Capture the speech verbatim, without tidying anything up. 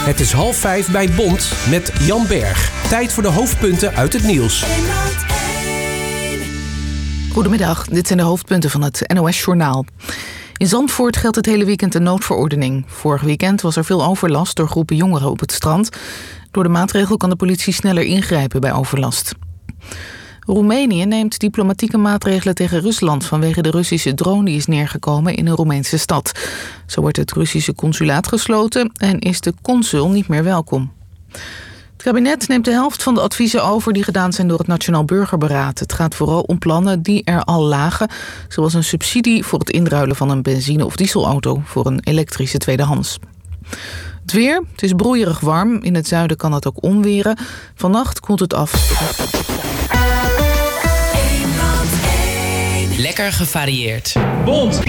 Het is half vijf bij Bond met Jan Berg. Tijd voor de hoofdpunten uit het nieuws. Goedemiddag, dit zijn de hoofdpunten van het N O S-journaal. In Zandvoort geldt het hele weekend een noodverordening. Vorig weekend was er veel overlast door groepen jongeren op het strand. Door de maatregel kan de politie sneller ingrijpen bij overlast. Roemenië neemt diplomatieke maatregelen tegen Rusland vanwege de Russische drone die is neergekomen in een Roemeense stad. Zo wordt het Russische consulaat gesloten en is de consul niet meer welkom. Het kabinet neemt de helft van de adviezen over die gedaan zijn door het Nationaal Burgerberaad. Het gaat vooral om plannen die er al lagen, zoals een subsidie voor het inruilen van een benzine- of dieselauto voor een elektrische tweedehands. Het weer, het is broeierig warm. In het zuiden kan het ook onweren. Vannacht koelt het af. Lekker gevarieerd. Bond.